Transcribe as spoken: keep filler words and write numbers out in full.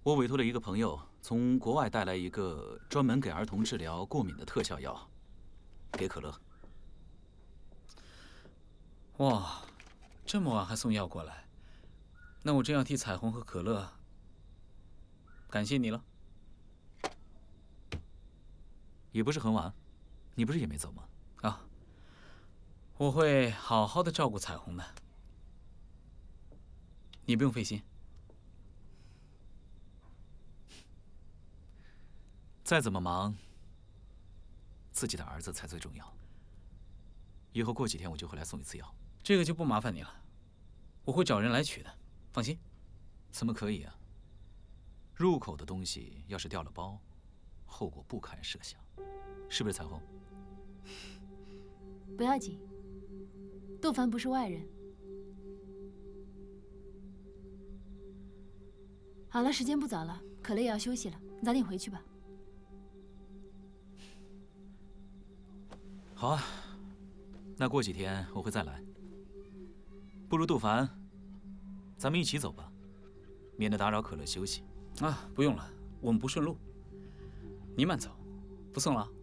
我委托了一个朋友从国外带来一个专门给儿童治疗过敏的特效药，给可乐。 哇，这么晚还送药过来，那我真要替彩虹和可乐感谢你了。 也不是很晚，你不是也没走吗？ 啊，我会好好的照顾彩虹的，你不用费心。 再怎么忙，自己的儿子才最重要。以后过几天我就会来送一次药， 这个就不麻烦你了，我会找人来取的，放心。 怎么可以啊？入口的东西要是掉了包，后果不堪设想，是不是彩虹？ 不要紧，杜凡不是外人。好了，时间不早了，可乐也要休息了，你早点回去吧。 好啊，那过几天我会再来。不如杜凡，咱们一起走吧，免得打扰可乐休息。 啊，不用了，我们不顺路。你慢走，不送了啊。